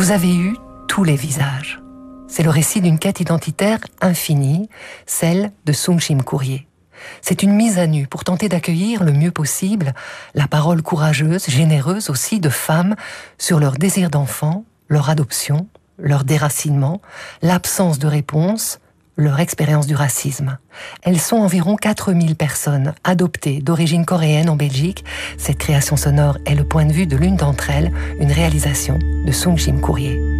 Vous avez eu tous les visages. C'est le récit d'une quête identitaire infinie, celle de Sung Shim Courier. C'est une mise à nu pour tenter d'accueillir le mieux possible la parole courageuse, généreuse aussi de femmes sur leur désir d'enfant, leur adoption, leur déracinement, l'absence de réponse, leur expérience du racisme. Elles sont environ 4000 personnes adoptées d'origine coréenne en Belgique. Cette création sonore est le point de vue de l'une d'entre elles, une réalisation de Sung Shim Courier.